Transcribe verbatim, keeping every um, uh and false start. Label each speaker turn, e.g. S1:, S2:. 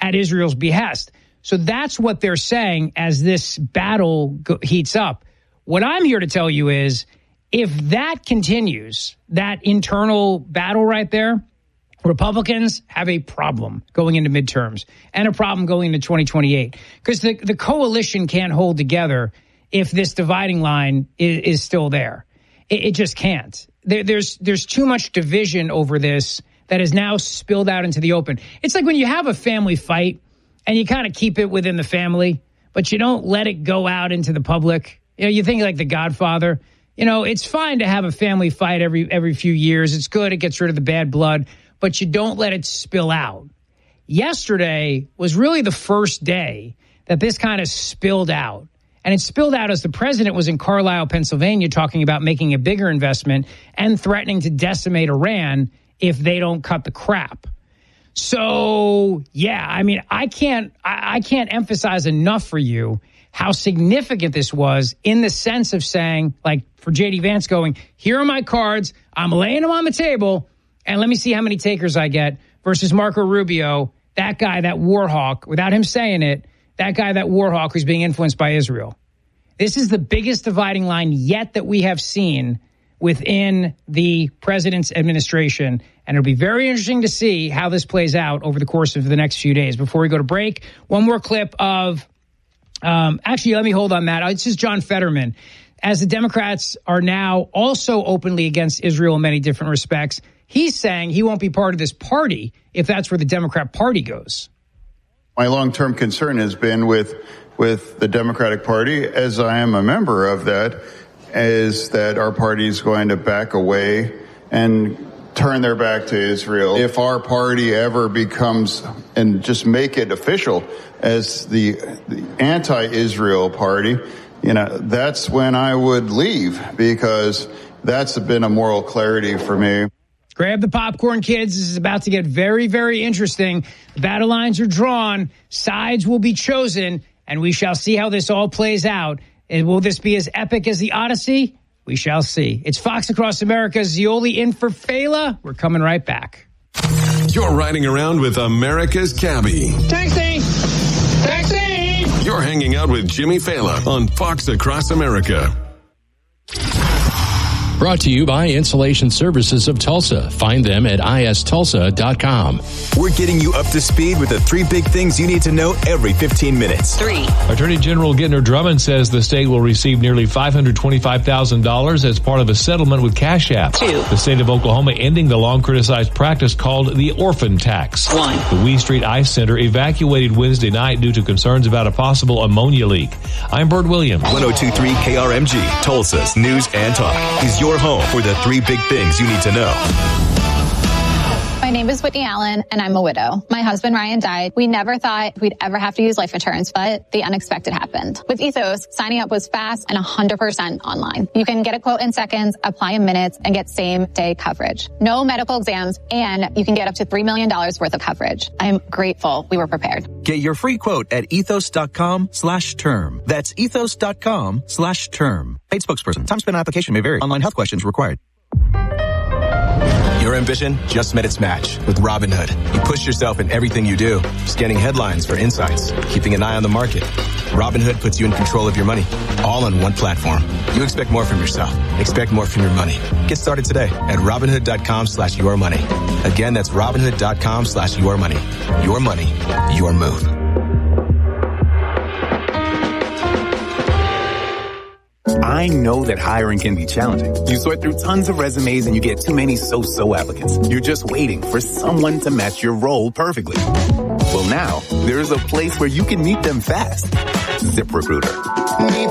S1: at Israel's behest. So that's what they're saying as this battle go- heats up. What I'm here to tell you is if that continues, that internal battle right there, Republicans have a problem going into midterms and a problem going into twenty twenty-eight because the, the coalition can't hold together if this dividing line is, is still there. It, it just can't. There, there's there's too much division over this that is now spilled out into the open. It's like when you have a family fight and you kind of keep it within the family, but you don't let it go out into the public. You know, you think like The Godfather. You know, it's fine to have a family fight every every few years. It's good. It gets rid of the bad blood. But you don't let it spill out. Yesterday was really the first day that this kind of spilled out. And it spilled out as the president was in Carlisle, Pennsylvania, talking about making a bigger investment and threatening to decimate Iran if they don't cut the crap. So, yeah, I mean, I can't I, I can't emphasize enough for you how significant this was in the sense of saying, like, for J D Vance going, here are my cards. I'm laying them on the table. And let me see how many takers I get versus Marco Rubio, that guy, that war hawk, without him saying it, that guy, that war hawk who's being influenced by Israel. This is the biggest dividing line yet that we have seen within the president's administration. And it'll be very interesting to see how this plays out over the course of the next few days. Before we go to break, one more clip of, um, actually, let me hold on that. This is John Fetterman. As the Democrats are now also openly against Israel in many different respects, he's saying he won't be part of this party if that's where the Democrat Party goes.
S2: My long-term concern has been with with the Democratic Party, as I am a member of that, is that our party is going to back away and turn their back to Israel. If our party ever becomes, and just make it official as the, the anti-Israel party, you know, that's when I would leave, because that's been a moral clarity for me.
S1: Grab the popcorn, kids. This is about to get very, very interesting. The battle lines are drawn. Sides will be chosen, and we shall see how this all plays out. And will this be as epic as the Odyssey? We shall see. It's Fox Across America. Zioli in for Fela. We're coming right back.
S3: You're riding around with America's Cabbie.
S1: Taxi! Taxi!
S3: You're hanging out with Jimmy Fela on Fox Across America.
S4: Brought to you by Insulation Services of Tulsa. Find them at I S Tulsa dot com.
S5: We're getting you up to speed with the three big things you need to know every fifteen minutes.
S6: Three.
S7: Attorney General Gentner Drummond says the state will receive nearly five hundred twenty-five thousand dollars as part of a settlement with Cash App.
S6: Two.
S7: The state of Oklahoma ending the long criticized practice called the orphan tax.
S6: One.
S7: The Wee Street Ice Center evacuated Wednesday night due to concerns about a possible ammonia leak. I'm Bert Williams.
S5: one oh two point three K R M G, Tulsa's News and Talk, is your home for the three big things you need to know.
S8: My name is Whitney Allen, and I'm a widow. My husband, Ryan, died. We never thought we'd ever have to use life insurance, but the unexpected happened. With Ethos, signing up was fast and one hundred percent online. You can get a quote in seconds, apply in minutes, and get same-day coverage. No medical exams, and you can get up to three million dollars worth of coverage. I am grateful we were prepared.
S9: Get your free quote at ethos.com slash term. That's ethos.com slash term. Paid spokesperson. Time spent on application may vary. Online health questions required.
S5: Your ambition just met its match with Robinhood. You push yourself in everything you do, scanning headlines for insights, keeping an eye on the market. Robinhood puts you in control of your money, all on one platform. You expect more from yourself. Expect more from your money. Get started today at Robinhood.com slash your money. Again, that's Robinhood.com slash your money. Your money, your move.
S10: I know that hiring can be challenging. You sort through tons of resumes and you get too many so-so applicants. You're just waiting for someone to match your role perfectly. Well, now, there's a place where you can meet them fast. ZipRecruiter.
S11: Meet